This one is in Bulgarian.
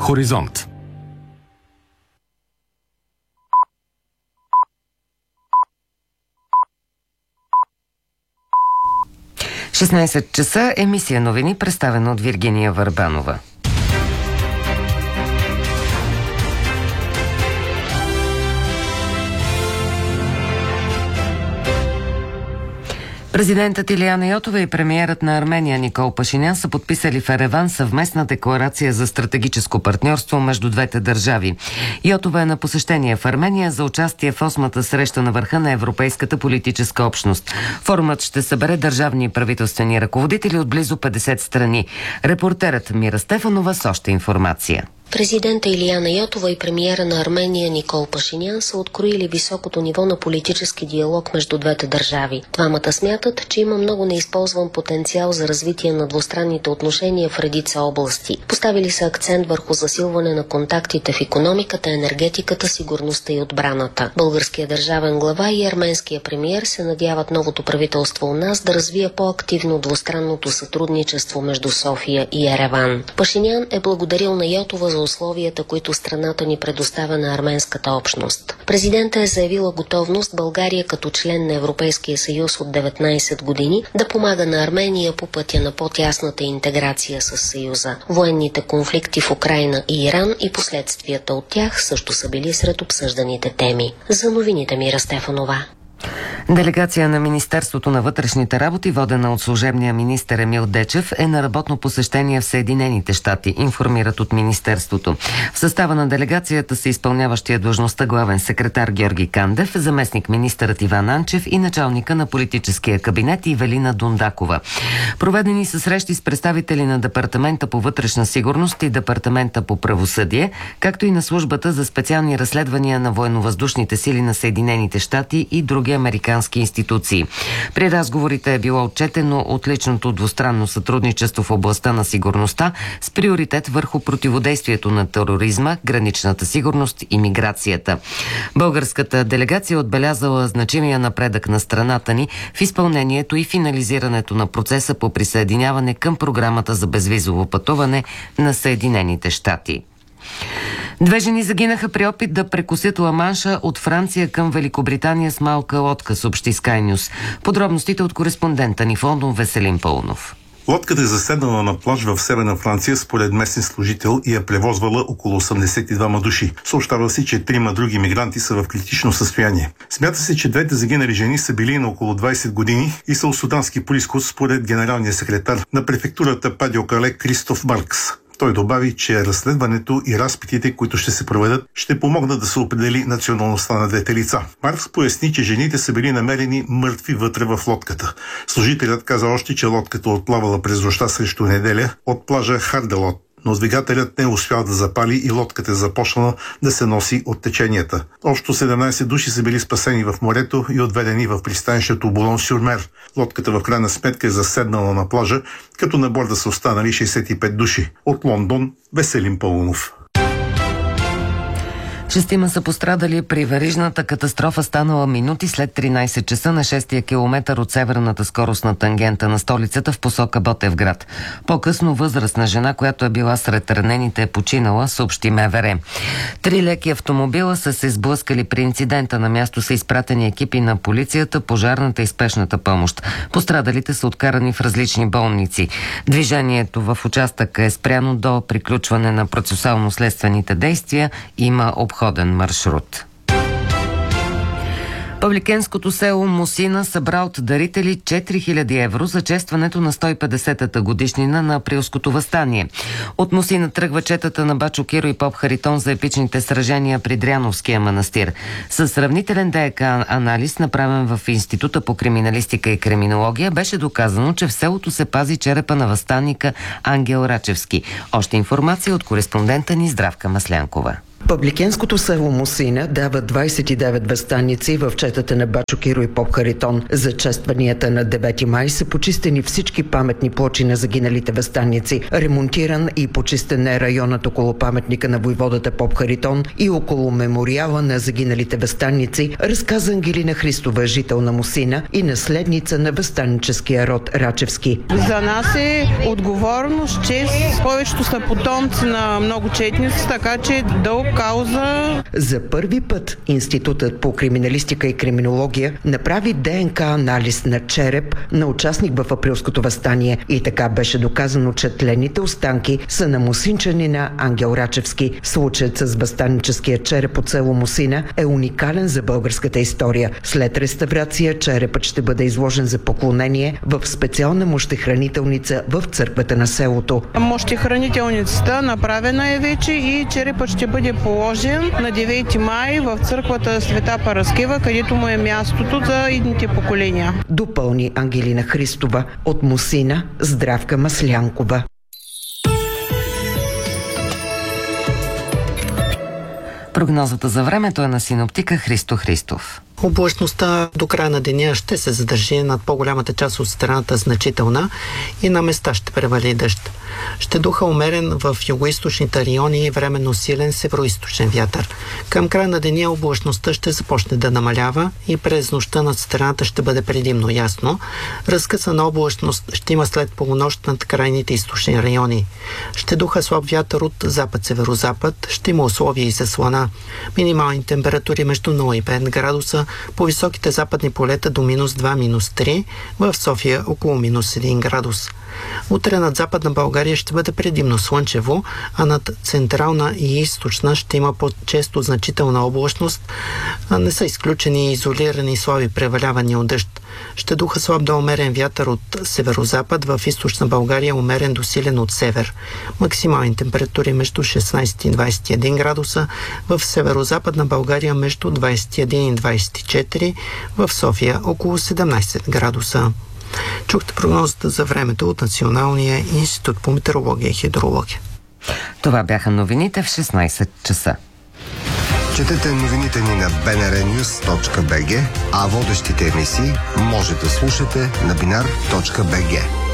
Хоризонт. – 16 часа, емисия новини, представена от Виргиния Върбанова. Президентът Илияна Йотова и премиерът на Армения Никол Пашинян са подписали в Ереван съвместна декларация за стратегическо партньорство между двете държави. Йотова е на посещение в Армения за участие в 8-та среща на върха на Европейската политическа общност. Форумът ще събере държавни и правителствени ръководители от близо 50 страни. Репортерът Мира Стефанова с още информация. Президента Илияна Йотова и премиера на Армения Никол Пашинян са откроили високото ниво на политически диалог между двете държави. Двамата смятат, че има много неизползван потенциал за развитие на двустранните отношения в редица области. Поставили са акцент върху засилване на контактите в икономиката, енергетиката, сигурността и отбраната. Българският държавен глава и арменския премиер се надяват новото правителство у нас да развие по-активно двустранното сътрудничество между София и Ереван. Пашинян е благодарил на Йотова за условията, които страната ни предоставя на арменската общност. Президентът е заявила готовност България като член на Европейския съюз от 19 години да помага на Армения по пътя на по-тясната интеграция с съюза. Военните конфликти в Украйна и Иран и последствията от тях също са били сред обсъжданите теми. За новините Мира Стефанова. Делегация на Министерството на вътрешните работи, водена от служебния министър Емил Дечев, е на работно посещение в Съединените щати, информират от Министерството. В състава на делегацията са изпълняващия длъжността главен секретар Георги Кандев, заместник министърът Иван Анчев и началника на политическия кабинет Ивелина Дундакова. Проведени са срещи с представители на Департамента по вътрешна сигурност и Департамента по правосъдие, както и на Службата за специални разследвания на военновъздушните сили на Съединените щати и други американски институции. При разговорите е било отчетено отличното двустранно сътрудничество в областта на сигурността с приоритет върху противодействието на тероризма, граничната сигурност и миграцията. Българската делегация отбелязала значимия напредък на страната ни в изпълнението и финализирането на процеса по присъединяване към програмата за безвизово пътуване на Съединените щати. 2 жени загинаха при опит да прекусят Ла-Манша от Франция към Великобритания с малка лодка, съобщи Sky News. Подробностите от кореспондента ни в Лондон Веселин Пълнов. Лодката е заседнала на плаж в Северна Франция според местен служител и е превозвала около 82 души. Съобщава се, че 3 други мигранти са в критично състояние. Смята се, че двете загинали жени са били на около 20 години и са от судански произход според генералния секретар на префектурата Падио-Кале Кристоф Маркс. Той добави, че разследването и разпитите, които ще се проведат, ще помогнат да се определи националността на двете лица. Маркс поясни, че жените са били намерени мъртви вътре в лодката. Служителят каза още, че лодката отплавала през нощта срещу неделя от плажа Харделот, но двигателят не успял да запали и лодката е започнала да се носи от теченията. Общо 17 души са били спасени в морето и отведени в пристанището Булон-Сюр-Мер. Лодката в крайна сметка е заседнала на плажа, като на борда са останали 65 души. От Лондон Веселин Пълнов. 6 са пострадали при верижната катастрофа, станала минути след 13 часа на 6-я километър от северната скоростна тангента на столицата в посока Ботевград. По-късно възрастна жена, която е била сред ранените, е починала, съобщи МВР. 3 леки автомобила са се сблъскали при инцидента. На място са изпратени екипи на полицията, пожарната и спешната помощ. Пострадалите са откарани в различни болници. Движението в участъка е спряно до приключване на процесуално-следствените действия. Има обходен маршрут. Павликенското село Мусина събра от дарители 4000 евро за честването на 150-та годишнина на априлското въстание. От Мусина тръгва четата на Бачо Киро и Поп Харитон за епичните сражения при Дряновския манастир. Със сравнителен ДНК анализ, направен в Института по криминалистика и криминология, беше доказано, че в селото се пази черепа на въстаника Ангел Рачевски. Още информация от кореспондента ни Здравка Маслянкова. Пабликенското село Мусина дава 29 възстанници в четата на Бачо Киро и Поп Харитон. За честванията на 9 май са почистени всички паметни плочи на загиналите възстанници. Ремонтиран и почистен е районът около паметника на войводата Поп Харитон и около мемориала на загиналите възстанници, разказа Ангелина Христова, жител на Мусина и наследница на възстанническия род Рачевски. За нас е отговорност, чест. Повечето са потомци на много четници, така че дълг кауза. За първи път Институтът по криминалистика и криминология направи ДНК анализ на череп на участник в априлското въстание и така беше доказано, че тленните останки са на мусинчанина Ангел Рачевски. Случаят с въстанническия череп от село Мусина е уникален за българската история. След реставрация черепът ще бъде изложен за поклонение в специална мощехранителница в църквата на селото. Мощехранителницата направена е вече и черепът ще бъде положен на 9 май в църквата Света Параскева, където му е мястото за идните поколения. Допълни Ангелина Христова. От Мусина Здравка Маслянкова. Прогнозата за времето е на синоптика Христо Христов. Облачността до края на деня ще се задържи над по-голямата част от страната значителна и на места ще превали дъжд. Ще духа умерен в югоизточните райони и временно силен североизточен вятър. Към края на деня облачността ще започне да намалява и през нощта над страната ще бъде предимно ясно. Разкъсана облачност ще има след полунощ над крайните източни райони. Ще духа слаб вятър от запад-северозапад, ще има условия и за слана. Минимални температури между 0 и 5 градуса, по високите западни полета до -2-3, в София около -1 градус. Утре над Западна България ще бъде предимно слънчево, а над Централна и Източна ще има по-често значителна облачност, а не са изключени изолирани слаби превалявания от дъжд. Ще духа слаб до умерен вятър от северозапад, в Източна България умерен до силен от север. Максимални температури между 16 и 21 градуса, в северозападна България между 21 и 24, в София около 17 градуса. Чухте прогнозата за времето от Националния институт по метеорология и хидрология. Това бяха новините в 16 часа. Четете новините ни на bnrnews.bg, а водещите емисии може да слушате на binar.bg.